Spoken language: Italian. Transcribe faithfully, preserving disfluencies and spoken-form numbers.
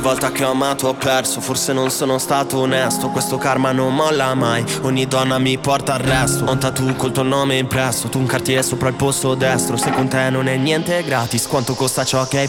Volta che ho amato ho perso, forse non sono stato onesto. Questo karma non molla mai, ogni donna mi porta al resto. Ho un tattoo col tuo nome impresso, tu un Cartier sopra il posto destro. Se con te non è niente gratis, quanto costa ciò che hai